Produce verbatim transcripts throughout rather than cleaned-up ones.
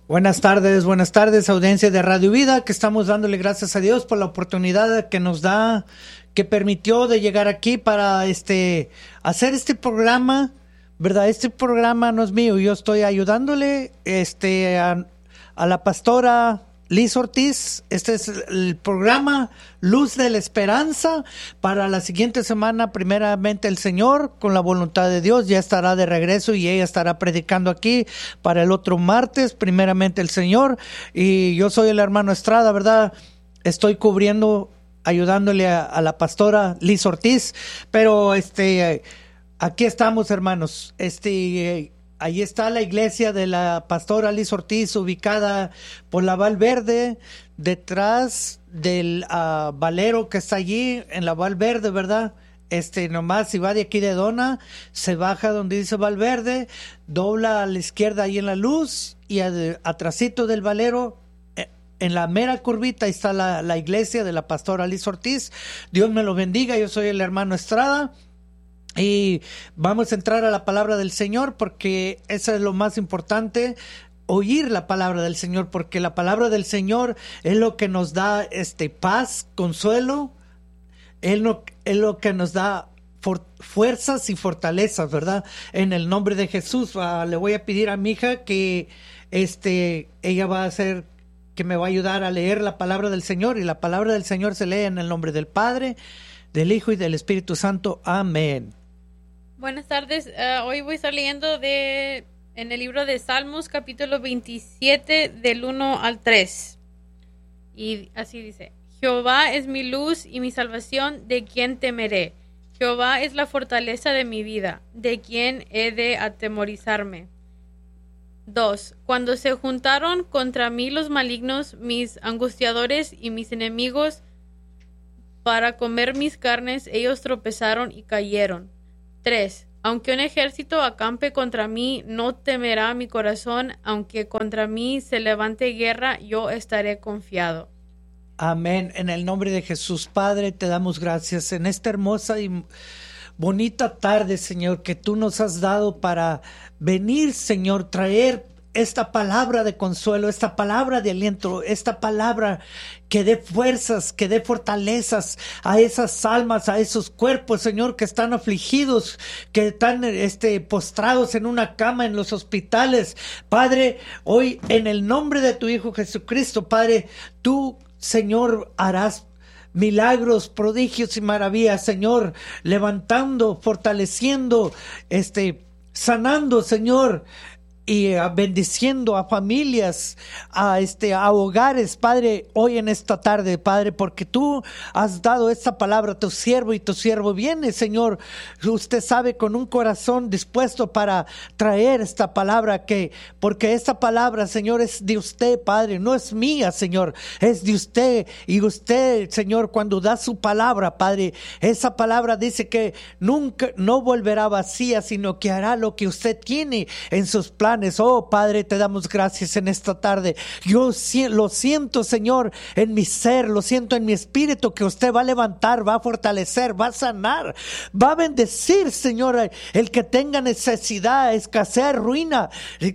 Buenas tardes, buenas tardes, audiencia de Radio Vida, que estamos dándole gracias a Dios por la oportunidad que nos da, que permitió de llegar aquí para este hacer este programa, ¿verdad? Este programa no es mío, yo estoy ayudándole este a, a la pastora Liz Ortiz. Este es el programa Luz de la Esperanza. Para la siguiente semana, primeramente el Señor, con la voluntad de Dios, ya estará de regreso y ella estará predicando aquí para el otro martes, primeramente el Señor. Y yo soy el hermano Estrada, ¿verdad? Estoy cubriendo, ayudándole a, a la pastora Liz Ortiz, pero este, aquí estamos, hermanos. Este... Ahí está la iglesia de la pastora Liz Ortiz, ubicada por la Valverde, detrás del uh, Valero que está allí, en la Valverde, ¿verdad? Este, nomás si va de aquí de Dona, se baja donde dice Valverde, dobla a la izquierda ahí en la luz, y atrásito del Valero, en la mera curvita, ahí está la, la iglesia de la pastora Liz Ortiz. Dios me lo bendiga, yo soy el hermano Estrada. Y vamos a entrar a la palabra del Señor, porque eso es lo más importante, oír la palabra del Señor, porque la palabra del Señor es lo que nos da este paz, consuelo, es lo, es lo que nos da for, fuerzas y fortalezas, ¿verdad? En el nombre de Jesús. Uh, le voy a pedir a mi hija que este, ella va a hacer, que me va a ayudar a leer la palabra del Señor, y la palabra del Señor se lee en el nombre del Padre, del Hijo y del Espíritu Santo. Amén. Buenas tardes, uh, hoy voy a estar leyendo de, en el libro de Salmos, capítulo veintisiete, del uno al tres. Y así dice: Jehová es mi luz y mi salvación, ¿de quién temeré? Jehová es la fortaleza de mi vida, ¿de quién he de atemorizarme? dos. Cuando se juntaron contra mí los malignos, mis angustiadores y mis enemigos, para comer mis carnes, ellos tropezaron y cayeron. tres. Aunque un ejército acampe contra mí, no temerá mi corazón. Aunque contra mí se levante guerra, yo estaré confiado. Amén. En el nombre de Jesús, Padre, te damos gracias en esta hermosa y bonita tarde, Señor, que tú nos has dado para venir, Señor, traer esta palabra de consuelo, esta palabra de aliento, esta palabra que dé fuerzas, que dé fortalezas a esas almas, a esos cuerpos, Señor, que están afligidos, que están este, postrados en una cama en los hospitales. Padre, hoy en el nombre de tu Hijo Jesucristo, Padre, tú, Señor, harás milagros, prodigios y maravillas, Señor, levantando, fortaleciendo, este, sanando, Señor, y uh, bendiciendo a familias, a este a hogares, Padre, hoy en esta tarde, Padre, porque tú has dado esta palabra a tu siervo, y tu siervo viene, Señor, usted sabe, con un corazón dispuesto para traer esta palabra, que porque esta palabra, Señor, es de usted, Padre, no es mía, Señor, es de usted. Y usted, Señor, cuando da su palabra, Padre, esa palabra dice que nunca, no volverá vacía, sino que hará lo que usted tiene en sus planes. Oh, Padre, te damos gracias en esta tarde. Yo lo siento, Señor, en mi ser, lo siento en mi espíritu, que usted va a levantar, va a fortalecer, va a sanar, va a bendecir, Señor, el que tenga necesidad, escasez, ruina.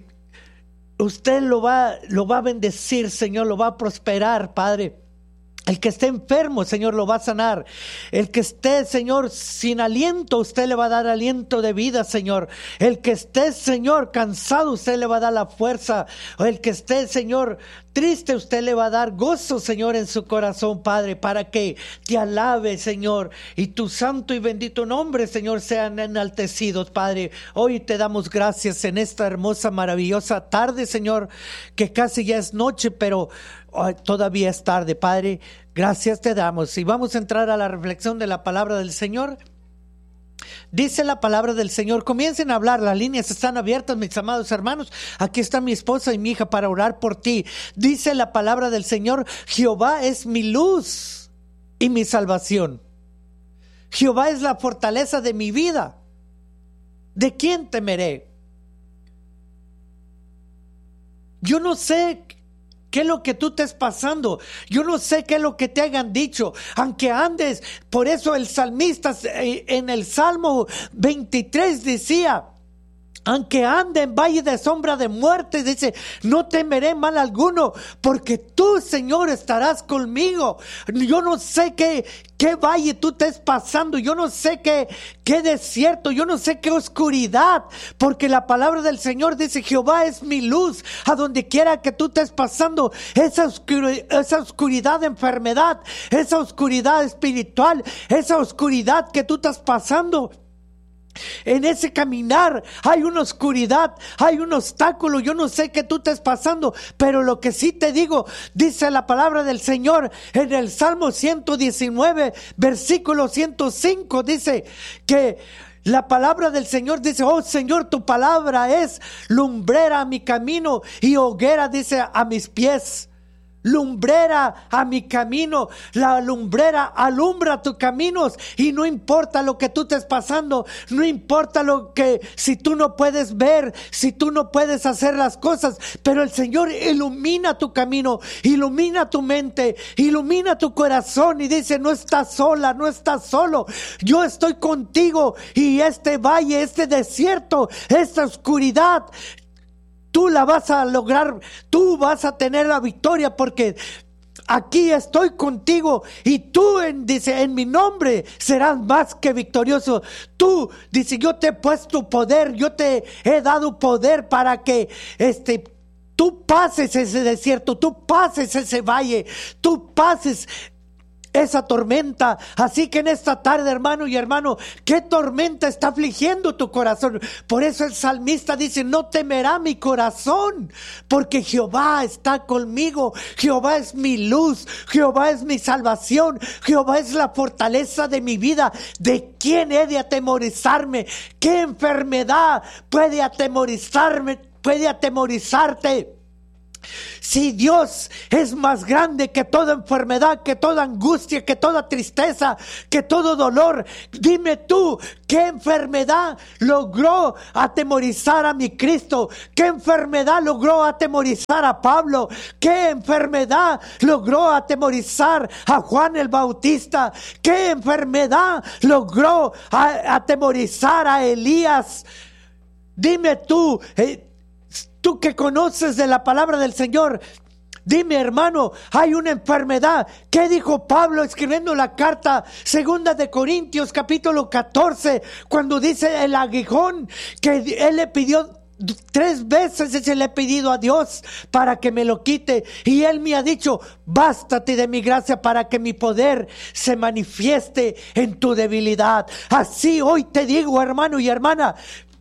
Usted lo va, lo va a bendecir, Señor, lo va a prosperar, Padre. El que esté enfermo, Señor, lo va a sanar. El que esté, Señor, sin aliento, usted le va a dar aliento de vida, Señor. El que esté, Señor, cansado, usted le va a dar la fuerza. El que esté, Señor, triste, usted le va a dar gozo, Señor, en su corazón, Padre, para que te alabe, Señor, y tu santo y bendito nombre, Señor, sean enaltecidos, Padre. Hoy te damos gracias en esta hermosa, maravillosa tarde, Señor, que casi ya es noche, pero oh, todavía es tarde, Padre. Gracias te damos. Y vamos a entrar a la reflexión de la palabra del Señor. Dice la palabra del Señor: comiencen a hablar, las líneas están abiertas, mis amados hermanos. Aquí está mi esposa y mi hija para orar por ti. Dice la palabra del Señor: Jehová es mi luz y mi salvación. Jehová es la fortaleza de mi vida. ¿De quién temeré? Yo no sé qué es lo que tú estés pasando. Yo no sé qué es lo que te hayan dicho. Aunque andes, por eso el salmista en el Salmo veintitrés decía: Aunque ande en valle de sombra de muerte, dice, no temeré mal alguno, porque tú, Señor, estarás conmigo. Yo no sé qué, qué valle tú estés pasando, yo no sé qué, qué desierto, yo no sé qué oscuridad, porque la palabra del Señor dice, Jehová es mi luz, a donde quiera que tú estés pasando, esa oscuridad, esa oscuridad de enfermedad, esa oscuridad espiritual, esa oscuridad que tú estás pasando. En ese caminar hay una oscuridad, hay un obstáculo, yo no sé qué tú estés pasando, pero lo que sí te digo, dice la palabra del Señor en el Salmo ciento diecinueve, versículo ciento cinco, dice que la palabra del Señor dice, oh Señor, tu palabra es lumbrera a mi camino y hoguera, dice, a mis pies. Lumbrera a mi camino, la lumbrera alumbra tus caminos y no importa lo que tú estés pasando, no importa lo que, si tú no puedes ver, si tú no puedes hacer las cosas, pero el Señor ilumina tu camino, ilumina tu mente, ilumina tu corazón y dice, no estás sola, no estás solo, yo estoy contigo y este valle, este desierto, esta oscuridad, tú la vas a lograr, tú vas a tener la victoria porque aquí estoy contigo y tú, en, dice, en mi nombre serás más que victorioso. Tú, dice, yo te he puesto poder, yo te he dado poder para que este, tú pases ese desierto, tú pases ese valle, tú pases esa tormenta. Así que en esta tarde, hermano y hermano, ¿qué tormenta está afligiendo tu corazón? Por eso el salmista dice, no temerá mi corazón, porque Jehová está conmigo. Jehová es mi luz, Jehová es mi salvación, Jehová es la fortaleza de mi vida. ¿De quién he de atemorizarme? ¿Qué enfermedad puede atemorizarme? Puede atemorizarte. Si Dios es más grande que toda enfermedad, que toda angustia, que toda tristeza, que todo dolor, dime tú, ¿qué enfermedad logró atemorizar a mi Cristo? ¿Qué enfermedad logró atemorizar a Pablo? ¿Qué enfermedad logró atemorizar a Juan el Bautista? ¿Qué enfermedad logró atemorizar a Elías? Dime tú, eh, tú que conoces de la palabra del Señor, dime, hermano, hay una enfermedad. ¿Qué dijo Pablo escribiendo la carta segunda de Corintios capítulo catorce, cuando dice el aguijón que él le pidió tres veces, se le he pedido a Dios para que me lo quite y él me ha dicho, bástate de mi gracia para que mi poder se manifieste en tu debilidad? Así hoy te digo, hermano y hermana,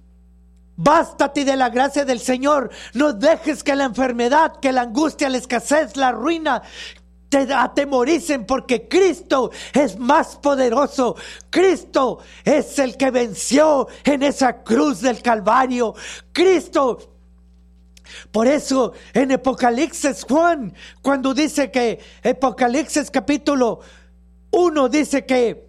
bástate de la gracia del Señor. No dejes que la enfermedad, que la angustia, la escasez, la ruina te atemoricen, porque Cristo es más poderoso. Cristo es el que venció en esa cruz del Calvario. Cristo. Por eso en Apocalipsis, Juan, cuando dice que Apocalipsis capítulo uno dice que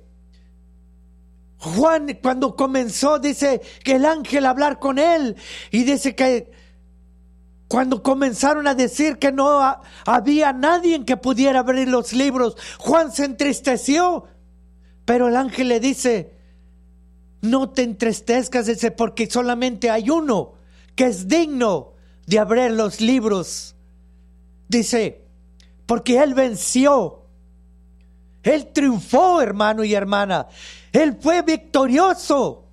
Juan, cuando comenzó, dice que el ángel a hablar con él, y dice que cuando comenzaron a decir que no ha, había nadie que pudiera abrir los libros, Juan se entristeció, pero el ángel le dice, no te entristezcas, dice, porque solamente hay uno que es digno de abrir los libros, dice, porque él venció. Él triunfó, hermano y hermana. Él fue victorioso.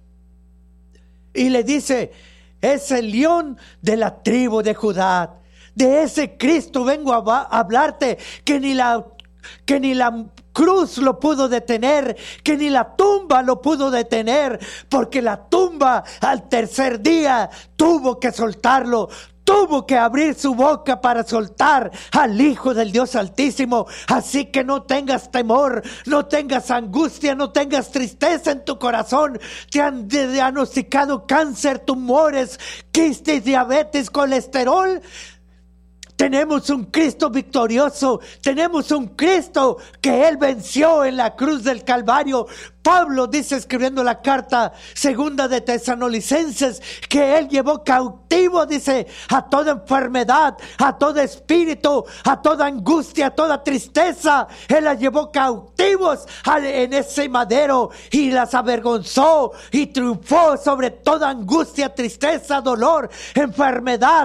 Y le dice, es el león de la tribu de Judá. De ese Cristo vengo a, a hablarte, que ni la, que ni la cruz lo pudo detener, que ni la tumba lo pudo detener, porque la tumba al tercer día tuvo que soltarlo. Tuvo que abrir su boca para soltar al Hijo del Dios Altísimo. Así que no tengas temor, no tengas angustia, no tengas tristeza en tu corazón. Te han diagnosticado cáncer, tumores, quistes, diabetes, colesterol. Tenemos un Cristo victorioso. Tenemos un Cristo que Él venció en la cruz del Calvario. Pablo dice, escribiendo la carta segunda de Tesalonicenses, que Él llevó cautivo, dice, a toda enfermedad, a todo espíritu, a toda angustia, a toda tristeza. Él las llevó cautivos en ese madero y las avergonzó y triunfó sobre toda angustia, tristeza, dolor, enfermedad.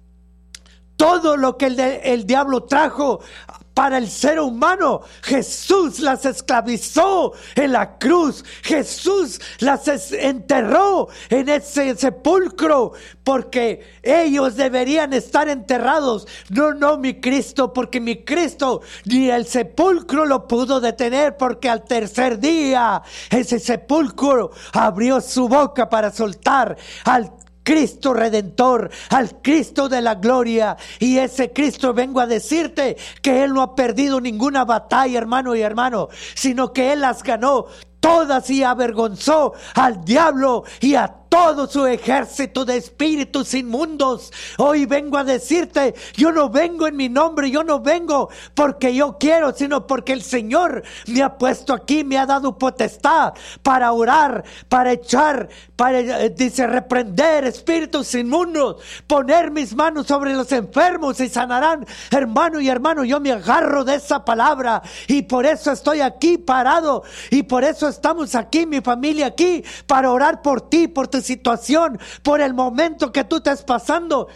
Todo lo que el, el diablo trajo para el ser humano, Jesús las esclavizó en la cruz. Jesús las enterró en ese sepulcro, porque ellos deberían estar enterrados. No, no, mi Cristo, porque mi Cristo ni el sepulcro lo pudo detener, porque al tercer día ese sepulcro abrió su boca para soltar al Cristo Redentor, al Cristo de la gloria. Y ese Cristo, vengo a decirte que Él no ha perdido ninguna batalla, hermano y hermano, sino que Él las ganó todas y avergonzó al diablo y a todo su ejército de espíritus inmundos. Hoy vengo a decirte, yo no vengo en mi nombre, yo no vengo porque yo quiero, sino porque el Señor me ha puesto aquí, me ha dado potestad para orar, para echar, para, eh, dice, reprender espíritus inmundos, poner mis manos sobre los enfermos y sanarán. Hermano y hermano, yo me agarro de esa palabra y por eso estoy aquí parado y por eso estamos aquí, mi familia aquí, para orar por ti, por tu situación, por el momento que tú estás pasando.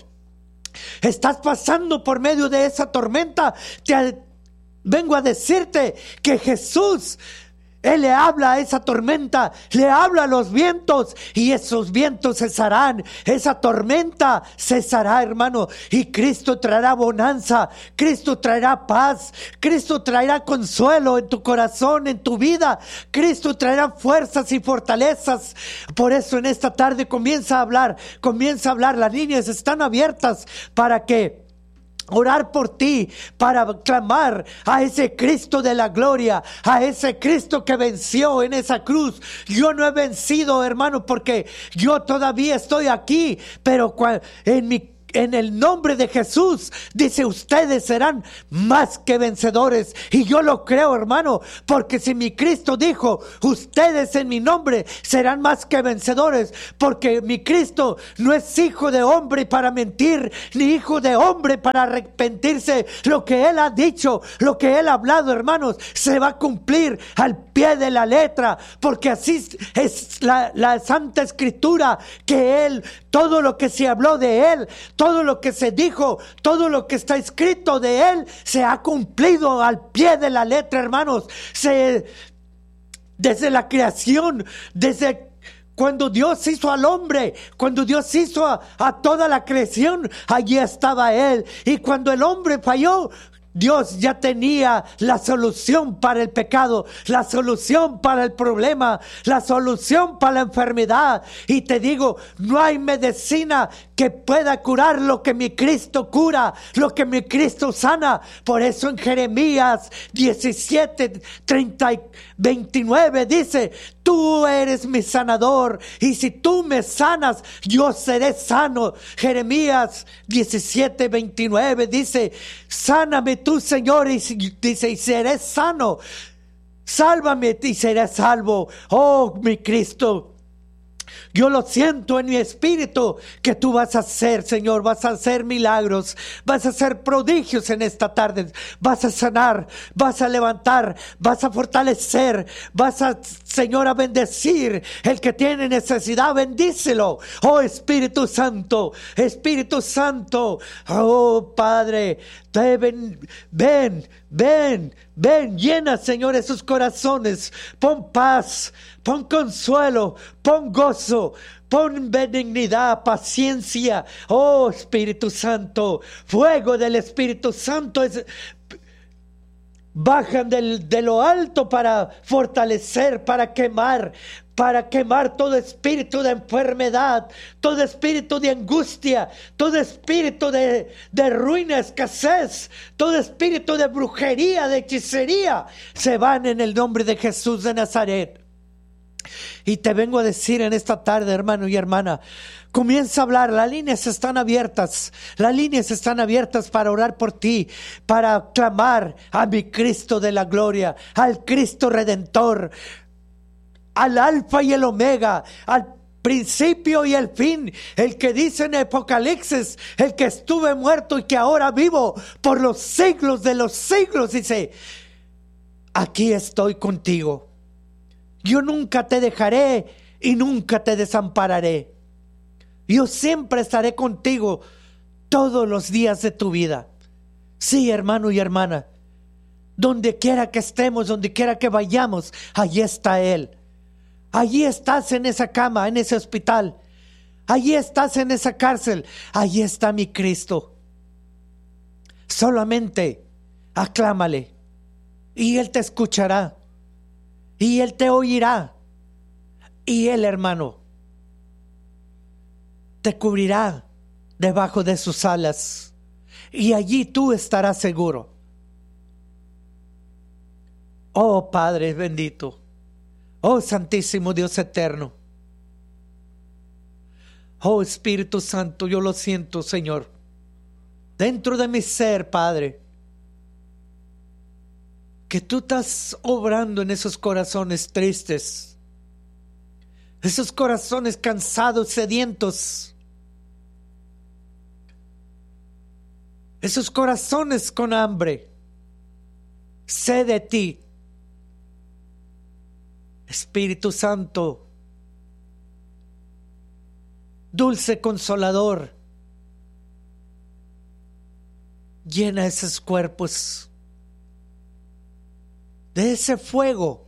Estás pasando por medio de esa tormenta. Te, vengo a decirte que Jesús, Él le habla a esa tormenta, le habla a los vientos y esos vientos cesarán, esa tormenta cesará, hermano, y Cristo traerá bonanza, Cristo traerá paz, Cristo traerá consuelo en tu corazón, en tu vida, Cristo traerá fuerzas y fortalezas. Por eso en esta tarde comienza a hablar, comienza a hablar, las líneas están abiertas para que orar por ti, para clamar a ese Cristo de la gloria, a ese Cristo que venció en esa cruz. Yo no he vencido, hermano, porque yo todavía estoy aquí, pero en mi En el nombre de Jesús, dice, ustedes serán más que vencedores. Y yo lo creo, hermano, porque si mi Cristo dijo, ustedes en mi nombre serán más que vencedores, porque mi Cristo no es hijo de hombre para mentir, ni hijo de hombre para arrepentirse. Lo que Él ha dicho, lo que Él ha hablado, hermanos, se va a cumplir al pie de la letra, porque así es la, la Santa Escritura, que Él, todo lo que se habló de Él, todo lo que se dijo, todo lo que está escrito de Él, se ha cumplido al pie de la letra, hermanos. Se, desde la creación, desde cuando Dios hizo al hombre, cuando Dios hizo a, a toda la creación, allí estaba Él. Y cuando el hombre falló, Dios ya tenía la solución para el pecado, la solución para el problema, la solución para la enfermedad. Y te digo, no hay medicina que pueda curar lo que mi Cristo cura, lo que mi Cristo sana. Por eso en Jeremías diecisiete, treinta, veintinueve dice, tú eres mi sanador, y si tú me sanas, yo seré sano. Jeremías diecisiete, veintinueve dice, sáname tú, Señor, y dice, y seré sano. Sálvame y seré salvo. Oh, mi Cristo, yo lo siento en mi espíritu que tú vas a hacer, Señor, vas a hacer milagros, vas a hacer prodigios en esta tarde, vas a sanar, vas a levantar, vas a fortalecer, vas a, Señor, a bendecir. El que tiene necesidad, bendícelo. Oh, Espíritu Santo, Espíritu Santo, oh, Padre, ven, ven, ven, ven, llena, Señor, esos corazones, pon paz, pon consuelo, pon gozo, pon benignidad, paciencia. Oh, Espíritu Santo, fuego del Espíritu Santo es, bajan del, de lo alto para fortalecer, para quemar, para quemar todo espíritu de enfermedad, todo espíritu de angustia, todo espíritu de, de ruina, escasez, todo espíritu de brujería, de hechicería, se van en el nombre de Jesús de Nazaret. Y te vengo a decir en esta tarde, hermano y hermana, Comienza a hablar, las líneas están abiertas, las líneas están abiertas para orar por ti, para clamar a mi Cristo de la gloria, al Cristo Redentor, al Alfa y el Omega, al principio y el fin, el que dice en Apocalipsis, el que estuve muerto y que ahora vivo por los siglos de los siglos, dice, aquí estoy contigo, yo nunca te dejaré y nunca te desampararé. Yo siempre estaré contigo todos los días de tu vida. Sí, hermano y hermana, donde quiera que estemos, donde quiera que vayamos, allí está Él. Allí estás en esa cama, en ese hospital. Allí estás en esa cárcel. Allí está mi Cristo. Solamente aclámale y Él te escuchará y Él te oirá. Y Él, hermano, te cubrirá debajo de sus alas y allí tú estarás seguro. Oh Padre bendito, oh Santísimo Dios eterno, oh Espíritu Santo, yo lo siento, Señor, dentro de mi ser, Padre, que tú estás obrando en esos corazones tristes, esos corazones cansados, sedientos, esos corazones con hambre, sed de ti. Espíritu Santo, dulce consolador, llena esos cuerpos de ese fuego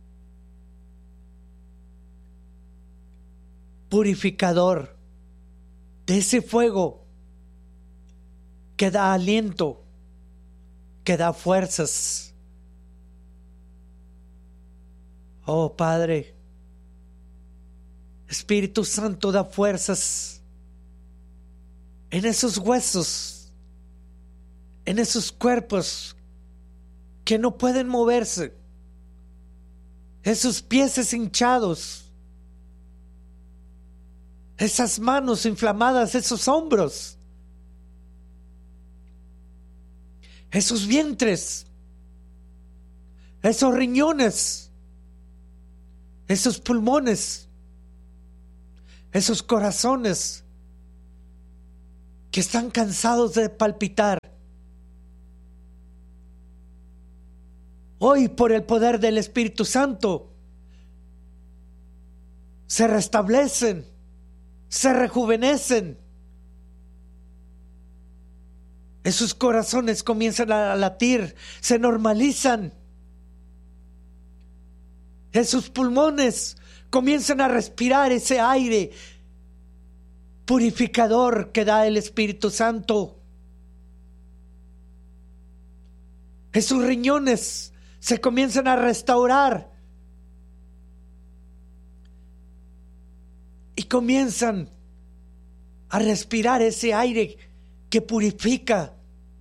purificador, de ese fuego que da aliento, que da fuerzas. Oh Padre, Espíritu Santo, da fuerzas en esos huesos, en esos cuerpos que no pueden moverse, esos pies hinchados, esas manos inflamadas, esos hombros, esos vientres, esos riñones, esos pulmones, esos corazones que están cansados de palpitar. Hoy, por el poder del Espíritu Santo, se restablecen, se rejuvenecen. Esos corazones comienzan a latir, se normalizan. Esos pulmones comienzan a respirar ese aire purificador que da el Espíritu Santo. Esos riñones se comienzan a restaurar y comienzan a respirar ese aire que purifica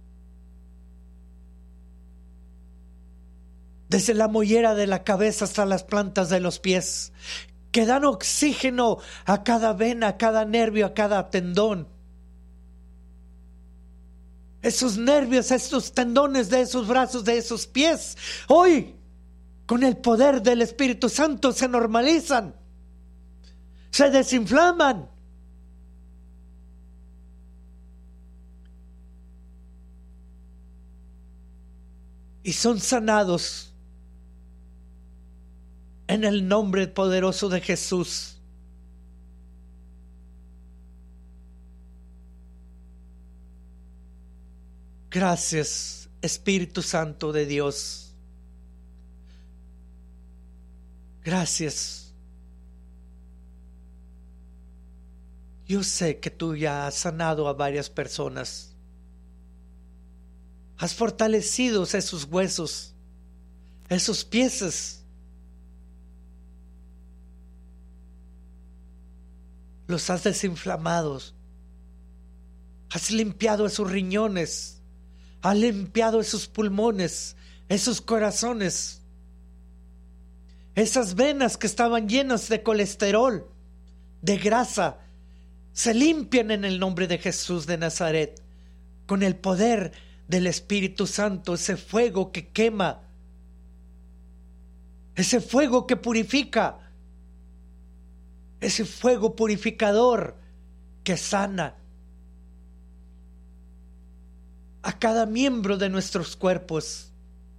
desde la mollera de la cabeza hasta las plantas de los pies, que dan oxígeno a cada vena, a cada nervio, a cada tendón. Esos nervios, esos tendones de esos brazos, de esos pies, hoy, con el poder del Espíritu Santo, se normalizan, se desinflaman. Y son sanados en el nombre poderoso de Jesús. Gracias, Espíritu Santo de Dios. Gracias. Yo sé que tú ya has sanado a varias personas. Has fortalecido esos huesos, esos pies. Los has desinflamado. Has limpiado esos riñones. Has limpiado esos pulmones, esos corazones, esas venas que estaban llenas de colesterol, de grasa, se limpian en el nombre de Jesús de Nazaret, con el poder del Espíritu Santo, ese fuego que quema, ese fuego que purifica, ese fuego purificador que sana a cada miembro de nuestros cuerpos.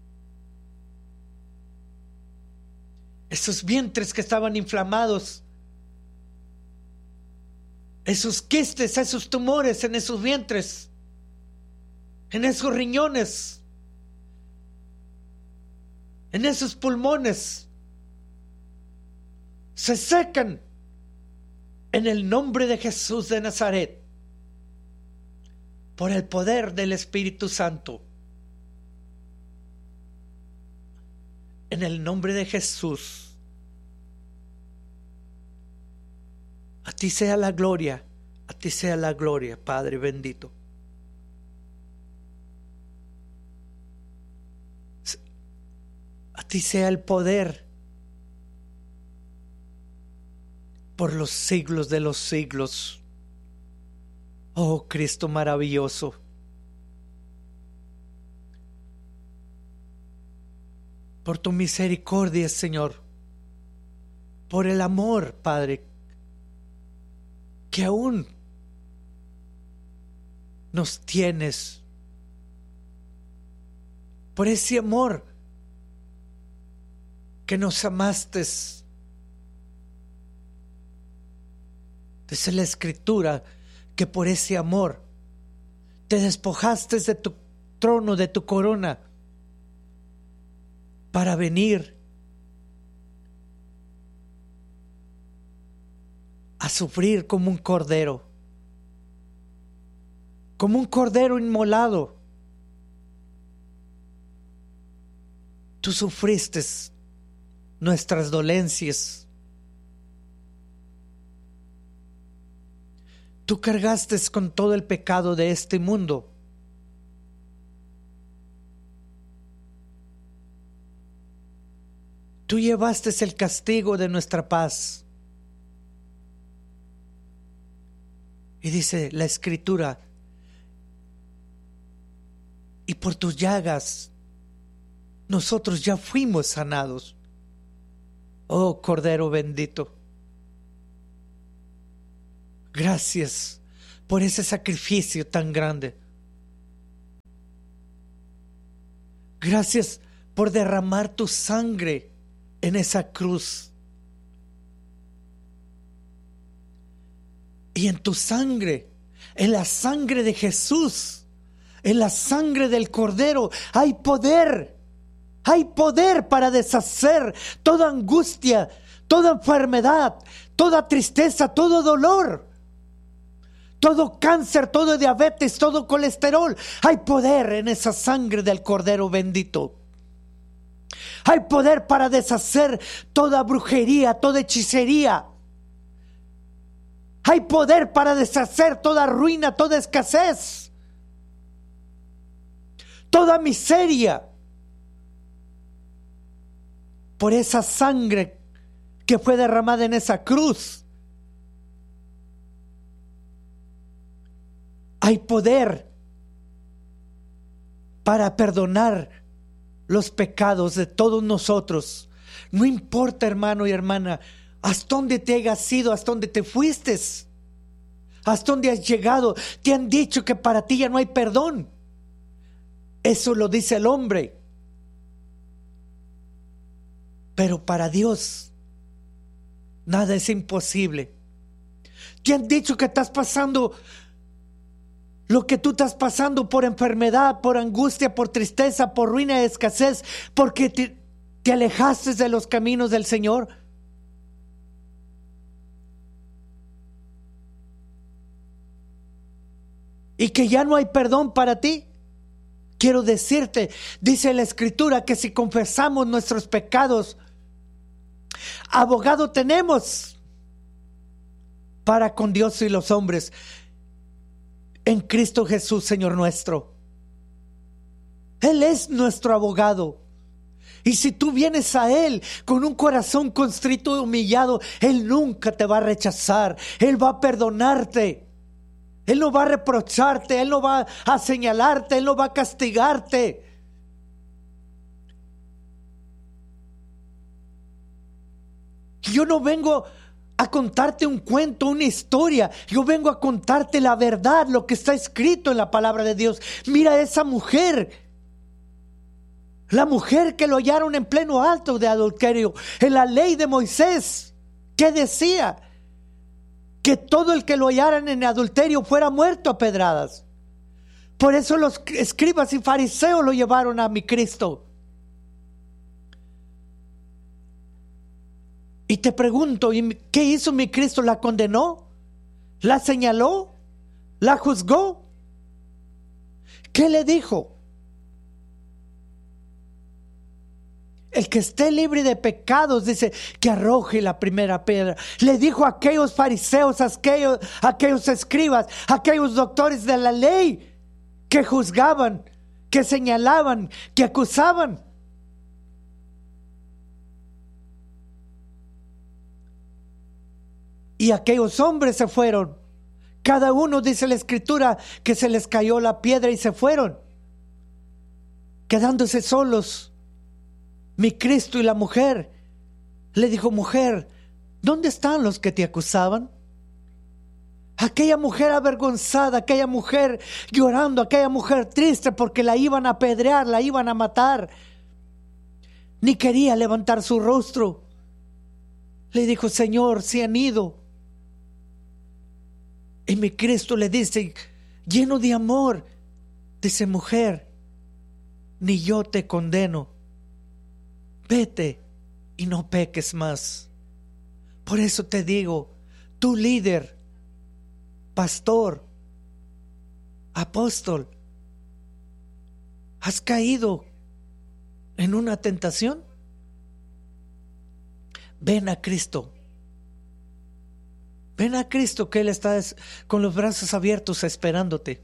Esos vientres que estaban inflamados, esos quistes, esos tumores en esos vientres, en esos riñones, en esos pulmones, se secan en el nombre de Jesús de Nazaret, por el poder del Espíritu Santo. En el nombre de Jesús, a ti sea la gloria, a ti sea la gloria, Padre bendito. A ti sea el poder por los siglos de los siglos. Oh Cristo maravilloso. Por tu misericordia, Señor, por el amor, Padre, que aún nos tienes, por ese amor que nos amaste. Dice la Escritura que por ese amor te despojaste de tu trono, de tu corona, para venir a sufrir como un cordero, como un cordero inmolado. Tú sufriste nuestras dolencias. Tú cargaste con todo el pecado de este mundo. Tú llevaste el castigo de nuestra paz. Y dice la Escritura, y por tus llagas nosotros ya fuimos sanados. Oh Cordero bendito, gracias por ese sacrificio tan grande. Gracias por derramar tu sangre en esa cruz. Y en tu sangre, en la sangre de Jesús, en la sangre del Cordero, hay poder. Hay poder para deshacer toda angustia, toda enfermedad, toda tristeza, todo dolor, todo cáncer, todo diabetes, todo colesterol. Hay poder en esa sangre del Cordero bendito. Hay poder para deshacer toda brujería, toda hechicería. Hay poder para deshacer toda ruina, toda escasez, toda miseria. Por esa sangre que fue derramada en esa cruz, hay poder para perdonar los pecados de todos nosotros. No importa, hermano y hermana, hasta dónde te hayas ido, hasta dónde te fuiste, hasta dónde has llegado. Te han dicho que para ti ya no hay perdón. Eso lo dice el hombre. Pero para Dios nada es imposible. Te han dicho que estás pasando lo que tú estás pasando por enfermedad, por angustia, por tristeza, por ruina y escasez, porque te, te alejaste de los caminos del Señor. Y que ya no hay perdón para ti. Quiero decirte, dice la Escritura, que si confesamos nuestros pecados, abogado tenemos para con Dios y los hombres, en Cristo Jesús, Señor nuestro. Él es nuestro abogado. Y si tú vienes a Él con un corazón contrito y humillado, Él nunca te va a rechazar. Él va a perdonarte. Él no va a reprocharte. Él no va a señalarte. Él no va a castigarte. Yo no vengo a contarte un cuento, una historia. Yo vengo a contarte la verdad, lo que está escrito en la palabra de Dios. Mira a esa mujer. La mujer que lo hallaron en pleno acto de adulterio. En la ley de Moisés, ¿qué decía? Que todo el que lo hallaran en adulterio fuera muerto a pedradas. Por eso los escribas y fariseos lo llevaron a mi Cristo. Y te pregunto, ¿qué hizo mi Cristo? ¿La condenó? ¿La señaló? ¿La juzgó? ¿Qué le dijo? El que esté libre de pecados, dice, que arroje la primera piedra. Le dijo a aquellos fariseos, a aquellos, a aquellos escribas, a aquellos doctores de la ley que juzgaban, que señalaban, que acusaban. Y aquellos hombres se fueron. Cada uno, dice la Escritura, que se les cayó la piedra y se fueron, quedándose solos. Mi Cristo y la mujer le dijo: mujer, ¿dónde están los que te acusaban? Aquella mujer avergonzada, aquella mujer llorando, aquella mujer triste porque la iban a apedrear, la iban a matar, ni quería levantar su rostro. Le dijo: Señor, se han ido. Y mi Cristo le dice, lleno de amor, dice: mujer, ni yo te condeno. Vete y no peques más. Por eso te digo, tú líder, pastor, apóstol, ¿has caído en una tentación? Ven a Cristo. Ven a Cristo, que Él está con los brazos abiertos esperándote.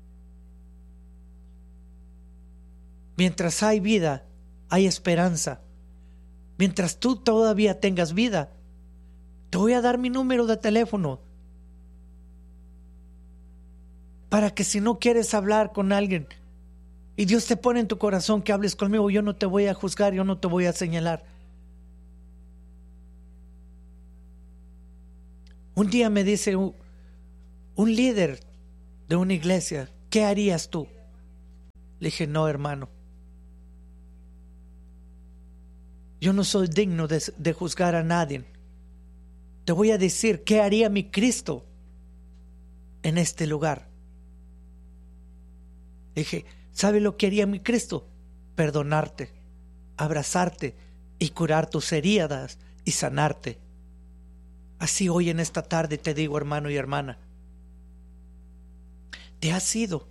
Mientras hay vida, hay esperanza. Mientras tú todavía tengas vida, te voy a dar mi número de teléfono para que si no quieres hablar con alguien y Dios te pone en tu corazón que hables conmigo, yo no te voy a juzgar, yo no te voy a señalar. Un día me dice un, un líder de una iglesia: ¿qué harías tú? Le dije: no, hermano, yo no soy digno de, de juzgar a nadie. Te voy a decir qué haría mi Cristo en este lugar. Dije: ¿sabe lo que haría mi Cristo? Perdonarte, abrazarte y curar tus heridas y sanarte. Así hoy en esta tarde te digo, hermano y hermana, te has ido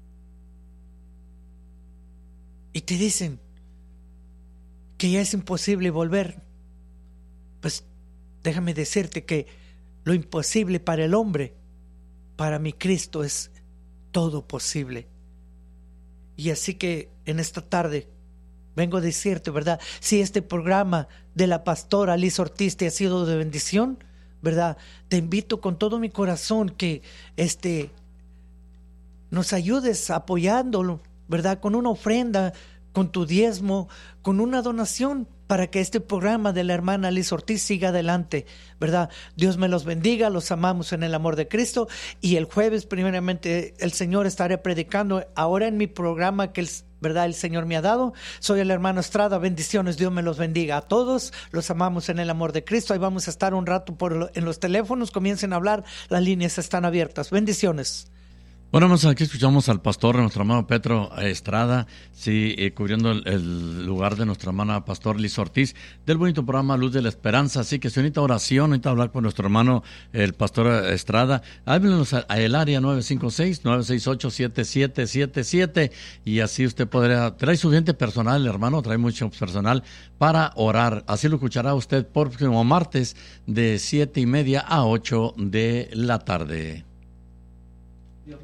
y te dicen que ya es imposible volver. Pues déjame decirte que lo imposible para el hombre, para mi Cristo es todo posible. Y así que en esta tarde vengo a decirte, ¿verdad? Si este programa de la pastora Liz Ortiz te ha sido de bendición, ¿verdad? Te invito con todo mi corazón que este nos ayudes apoyándolo, ¿verdad? Con una ofrenda, con tu diezmo, con una donación, para que este programa de la hermana Liz Ortiz siga adelante, ¿verdad? Dios me los bendiga, los amamos en el amor de Cristo. Y el jueves, primeramente, el Señor estaré predicando ahora en mi programa que el, ¿verdad? el Señor me ha dado. Soy el hermano Estrada, bendiciones, Dios me los bendiga a todos, los amamos en el amor de Cristo. Ahí vamos a estar un rato por lo, en los teléfonos, comiencen a hablar, las líneas están abiertas, bendiciones. Bueno, vamos aquí escuchamos al pastor, nuestro hermano Petro Estrada, sí, eh, cubriendo el, el lugar de nuestra hermana pastor Liz Ortiz, del bonito programa Luz de la Esperanza. Así que si necesita oración, necesita hablar con nuestro hermano el pastor Estrada, háblenos al área nueve cinco seis, nueve seis ocho, siete siete siete siete, y así usted podrá, trae su gente personal, hermano, trae mucho personal para orar. Así lo escuchará usted por próximo martes de siete y media a ocho de la tarde. Dios me lo...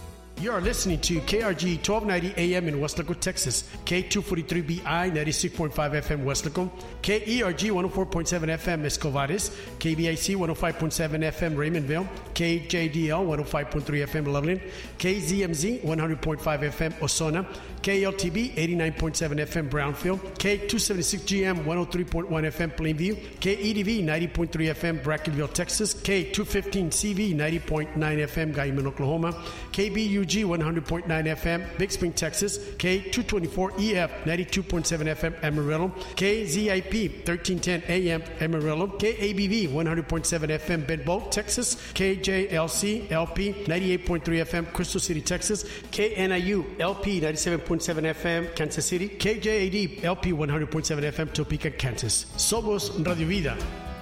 You are listening to K R G twelve ninety A M in Weslaco, Texas, K two forty-three B I ninety-six point five F M Weslaco, K E R G one oh four point seven F M Escovares, K B I C one oh five point seven F M Raymondville, K J D L one oh five point three F M Loveland, K Z M Z one hundred point five F M Osona, K L T B eighty-nine point seven F M Brownfield, K two seventy-six G M one oh three point one F M Plainview, K E D V ninety point three F M Brackenville, Texas, K two fifteen C V ninety point nine F M Guyman, Oklahoma, K B U G one hundred point nine F M Big Spring, Texas, K two twenty-four E F ninety-two point seven F M Amarillo, K Z I P thirteen ten A M Amarillo, K A B V one hundred point seven F M Bedbolt, Texas, K J L C L P ninety-eight point three F M Crystal City, Texas, K N I U L P ninety-seven point seven F M Kansas City, K J A D L P one hundred point seven F M Topeka, Kansas. Somos Radio Vida.